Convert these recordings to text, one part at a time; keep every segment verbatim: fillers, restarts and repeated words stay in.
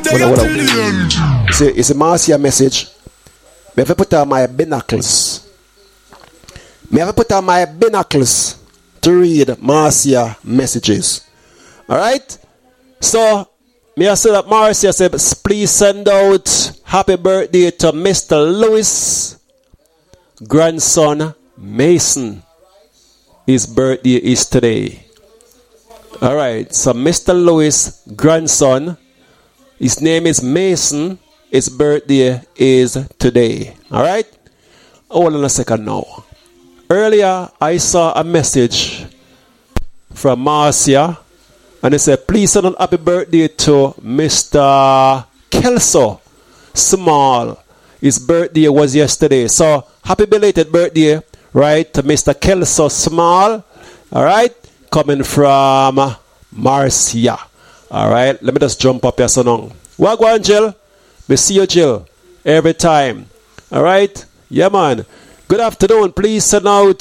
hold on, hold on. See, it's a Marcia message. Me have to put on my binocles. Me have to put on my binocles to read Marcia messages. Alright? So, me I say that Marcia said, please send out happy birthday to Mister Lewis, grandson Mason. His birthday is today. Alright, so Mister Lewis, grandson, his name is Mason. His birthday is today. Alright? Hold on a second now. Earlier, I saw a message from Marcia. And it said, please send a happy birthday to Mister Kelso Small. His birthday was yesterday. So, happy belated birthday, right, to Mister Kelso Small. Alright? Coming from Marcia. Alright? Let me just jump up here so long. Wagwan, Jill. We see you, Jill. Every time. Alright? Yeah, man. Good afternoon. Please send out...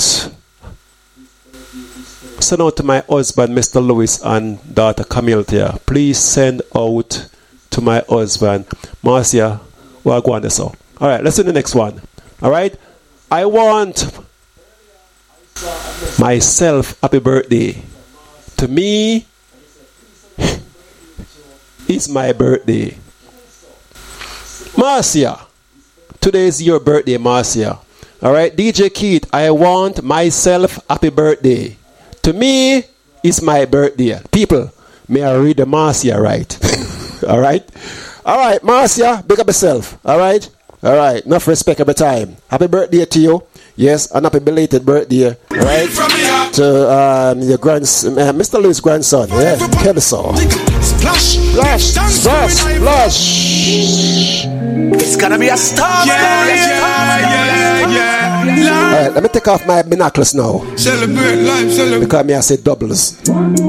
Send out to my husband, Mister Lewis, and daughter Camille here. Please send out to my husband, Marcia. Well, go on this so. All right, let's do the next one. All right, I want myself happy birthday. To me, it's my birthday. Marcia, today is your birthday, Marcia. All right, D J Keith, I want myself happy birthday. To me, it's my birthday. People, may I read the Marcia right? All right? All right, Marcia, big up yourself. All right? All right, enough respect every time. Happy birthday to you. Yes, and happy belated birthday. All right? To um, your grandson, uh, Mister Lewis' grandson. Yeah, Kelso. Splash, splash, splash, splash. It's gonna be a star. Yeah, yeah, yeah, yeah. All right, let me take off my binoculars now. Celebrate life, celebrate. Because me I say doubles.